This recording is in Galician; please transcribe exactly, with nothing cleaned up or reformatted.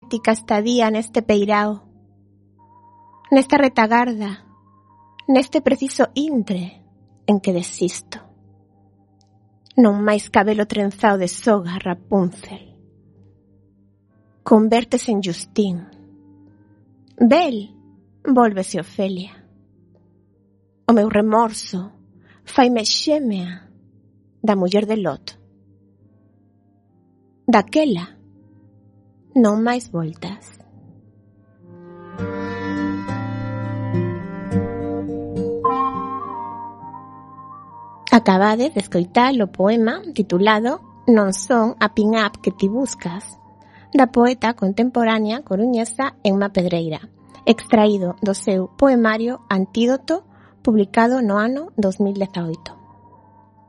patética estadía neste peirao, nesta retagarda, neste preciso intre en que desisto. Non máis cabelo trenzao de soga Rapunzel. Convértese en Justín. Bel, vólvese Ofelia. O meu remorso faime xémea da muller de Lot. Daquela, non máis voltas. Acabade de escoitar o poema titulado Non son a pin-up que ti buscas, da poeta contemporánea coruñesa Emma Pedreira, extraído do seu poemario Antídoto, publicado no ano dos mil dezaoito.